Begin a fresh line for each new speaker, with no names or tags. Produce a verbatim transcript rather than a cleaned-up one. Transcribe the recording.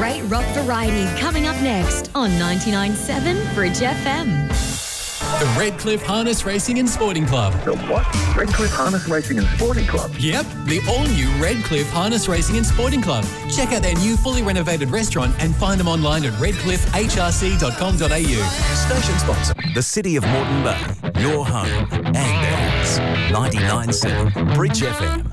great rock variety coming up next on ninety-nine point seven Bridge F M.
The Redcliffe Harness Racing and Sporting Club.
The what? Redcliffe Harness Racing and Sporting Club?
Yep, the all-new Redcliffe Harness Racing and Sporting Club. Check out their new fully renovated restaurant and find them online at redcliffe h r c dot com dot a u.
Station sponsor, the City of Moreton Bay, your home and ours. ninety-nine point seven Bridge F M.